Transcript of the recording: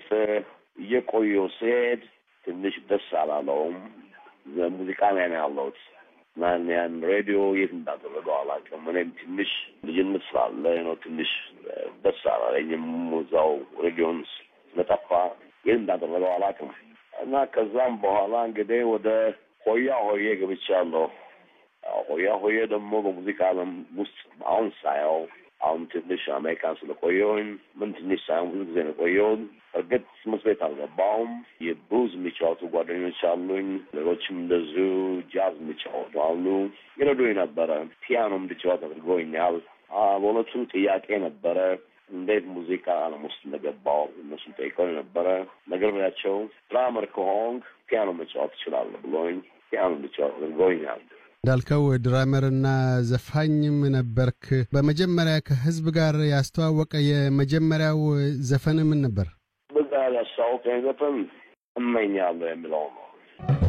የቆየው ሲሄድ ትንሽ ደስ አላለውም። ሙዚቃ ላይ ነው ያለሁት እና ያን ሬዲዮ የት እንዳደረገው አላውቅም። እኔም ትንሽ ልጅነት ስላለ ነው ትንሽ ደስ አላለኝም። እዛው ሬዲዮን ስለጠፋ የት እንዳደረገው አላውቅም እና ከዛም በኋላ እንግዲህ ወደ ሆያ ሆዬ ገብቻለሁ። ሆያ ሆዬ ደግሞ በሙዚቃ ዓለም ውስጥ አሁን ሳየው አሁን ትንሽ አሜሪካን ስለቆየሁኝ ምን ትንሽ ሳይሆን ብዙ ጊዜ ነው ቆየሁኝ። እርግጥ ትምህርት ቤት አልገባሁም። የብሉዝ የሚጫወቱ ጓደኞች አሉኝ። ሌሎችም እንደዚሁ ጃዝ የሚጫወቱ አሉ። ይረዱኝ ነበረ። ፒያኖም እንድጫወት አድርገውኛል። በእውነቱ ጥያቄ ነበረ እንዴት ሙዚቃ ዓለም ውስጥ እንደገባሁ እነሱን ጠይቀው ነበረ። ነገር ብላቸው ድራመር ከሆንክ ፒያኖ መጫወት ትችላለህ ብሎኝ ፒያኖ እንድጫወት አድርገውኛል። እንዳልከው ድራመርና ዘፋኝም ነበርክ። በመጀመሪያ ከህዝብ ጋር ያስተዋወቀ የመጀመሪያው ዘፈን ምን ነበር? በዛ ያስተዋወቀኝ ዘፈን እመኛለሁ የሚለው ነው።